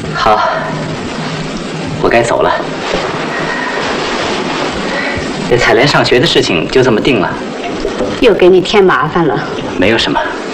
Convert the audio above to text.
好，我该走了。这彩莲上学的事情就这么定了。 又给你添麻烦了。 没有什么。